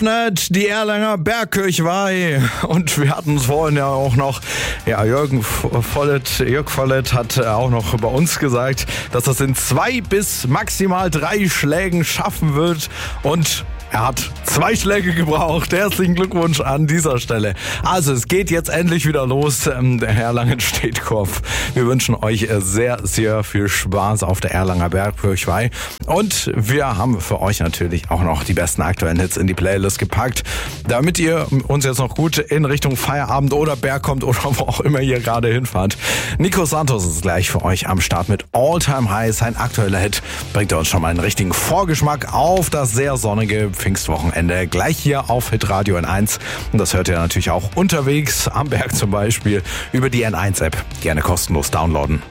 eröffnet die Erlanger Bergkirchweih. Und wir hatten es vorhin ja auch noch, Jörg Follett hat auch noch bei uns gesagt, dass das in 2 bis maximal 3 Schlägen schaffen wird. Und er hat 2 Schläge gebraucht. Herzlichen Glückwunsch an dieser Stelle. Also es geht jetzt endlich wieder los. Der Erlangen Städtkopf. Wir wünschen euch sehr, sehr viel Spaß auf der Erlanger Bergkirchweih. Und wir haben für euch natürlich auch noch die besten aktuellen Hits in die Playlist gepackt, damit ihr uns jetzt noch gut in Richtung Feierabend oder Berg kommt oder wo auch immer ihr gerade hinfahrt. Nico Santos ist gleich für euch am Start mit All Time High. Sein aktueller Hit bringt uns schon mal einen richtigen Vorgeschmack auf das sehr sonnige Pfingstwochenende. Gleich hier auf Hitradio N1. Und das hört ihr natürlich auch unterwegs am Berg zum Beispiel über die N1-App. Gerne kostenlos downloaden.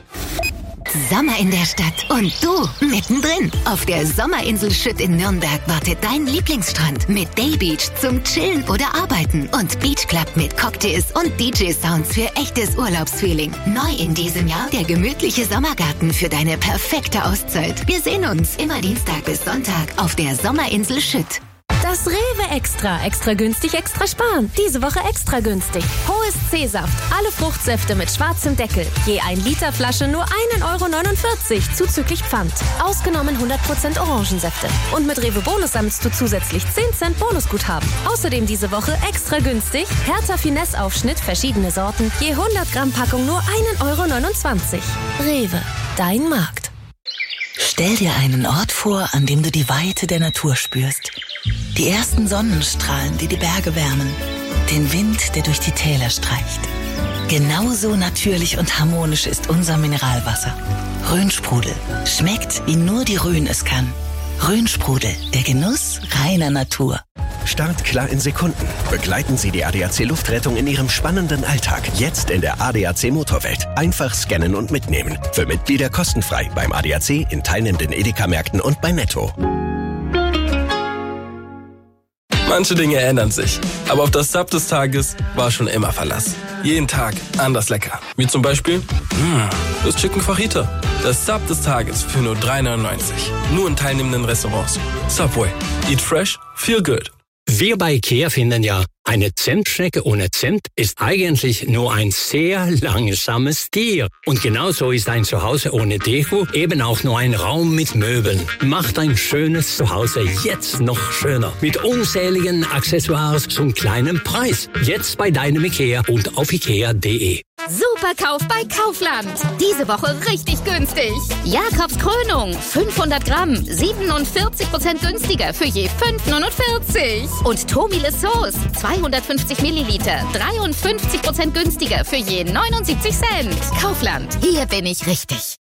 Sommer in der Stadt und du mittendrin. Auf der Sommerinsel Schütt in Nürnberg wartet dein Lieblingsstrand mit Daybeach zum Chillen oder Arbeiten und Beachclub mit Cocktails und DJ-Sounds für echtes Urlaubsfeeling. Neu in diesem Jahr der gemütliche Sommergarten für deine perfekte Auszeit. Wir sehen uns immer Dienstag bis Sonntag auf der Sommerinsel Schütt. Das Rewe Extra. Extra günstig, extra sparen. Diese Woche extra günstig. Hohes C-Saft. Alle Fruchtsäfte mit schwarzem Deckel. Je 1 Liter Flasche nur 1,49 € zuzüglich Pfand. Ausgenommen 100% Orangensäfte. Und mit Rewe Bonus sammelst du zusätzlich 10 Cent Bonusguthaben. Außerdem diese Woche extra günstig. Hertha Finesse Aufschnitt, verschiedene Sorten. Je 100 Gramm Packung nur 1,29 €. Rewe. Dein Markt. Stell dir einen Ort vor, an dem du die Weite der Natur spürst. Die ersten Sonnenstrahlen, die die Berge wärmen. Den Wind, der durch die Täler streicht. Genauso natürlich und harmonisch ist unser Mineralwasser. Rhönsprudel. Schmeckt, wie nur die Rhön es kann. Rhönsprudel. Der Genuss reiner Natur. Startklar in Sekunden. Begleiten Sie die ADAC Luftrettung in Ihrem spannenden Alltag. Jetzt in der ADAC Motorwelt. Einfach scannen und mitnehmen. Für Mitglieder kostenfrei beim ADAC, in teilnehmenden Edeka-Märkten und bei Netto. Manche Dinge ändern sich, aber auf das Sub des Tages war schon immer Verlass. Jeden Tag anders lecker. Wie zum Beispiel das Chicken Fajita. Das Sub des Tages für nur 3,99 €. Nur in teilnehmenden Restaurants. Subway. Eat fresh, feel good. Wir bei IKEA finden ja, eine Zentschnecke ohne Zimt ist eigentlich nur ein sehr langsames Tier. Und genauso ist ein Zuhause ohne Deko eben auch nur ein Raum mit Möbeln. Macht ein schönes Zuhause jetzt noch schöner. Mit unzähligen Accessoires zum kleinen Preis. Jetzt bei deinem IKEA und auf ikea.de. Superkauf bei Kaufland. Diese Woche richtig günstig. Jakobs Krönung, 500 Gramm, 47% günstiger für je 5,49 €. Und Tomile Sauce, 250 Milliliter, 53% günstiger für je 79 Cent. Kaufland, hier bin ich richtig.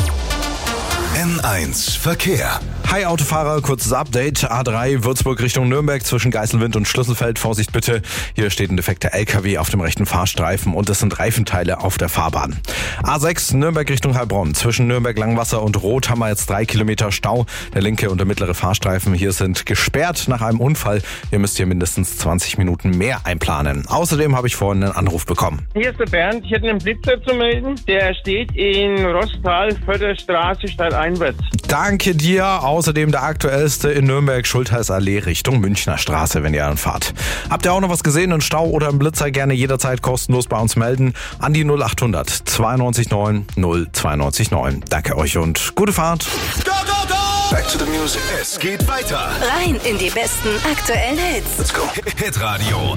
N1 Verkehr. Hi Autofahrer, kurzes Update. A3 Würzburg Richtung Nürnberg zwischen Geiselwind und Schlüsselfeld. Vorsicht bitte, hier steht ein defekter LKW auf dem rechten Fahrstreifen und es sind Reifenteile auf der Fahrbahn. A6 Nürnberg Richtung Heilbronn. Zwischen Nürnberg-Langwasser und Roth haben wir jetzt 3 Kilometer Stau. Der linke und der mittlere Fahrstreifen hier sind gesperrt nach einem Unfall. Ihr müsst hier mindestens 20 Minuten mehr einplanen. Außerdem habe ich vorhin einen Anruf bekommen. Hier ist der Bernd. Ich hätte einen Blitzer zu melden. Der steht in Rostal, Förderstraße, stadteinwärts. Danke dir. Außerdem der aktuellste in Nürnberg, Schultheißallee Richtung Münchner Straße, wenn ihr anfahrt. Habt ihr auch noch was gesehen, einen Stau oder einen Blitzer, gerne jederzeit kostenlos bei uns melden. An die 0800 92 9 092 9. Danke euch und gute Fahrt. Go, go, go! Back to the music. Es geht weiter. Rein in die besten aktuellen Hits. Let's go. Hitradio